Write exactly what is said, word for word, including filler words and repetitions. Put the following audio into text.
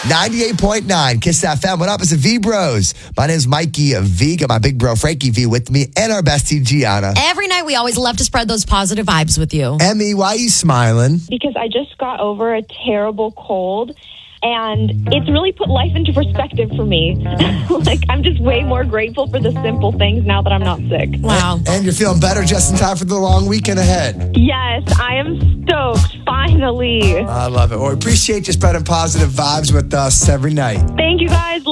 ninety-eight point nine Kiss F M. What up? It's the V Bros. My name's Mikey V. Got my big bro Frankie V with me and our bestie Gianna. Every night we always love to spread those positive vibes with you. Emmy, why are you smiling? Because I just got over a terrible cold. And it's really put life into perspective for me. Like, I'm just way more grateful for the simple things now that I'm not sick. Wow. And you're feeling better just in time for the long weekend ahead. Yes, I am stoked, finally. I love it. Well, we appreciate you spreading positive vibes with us every night. Thank you, guys.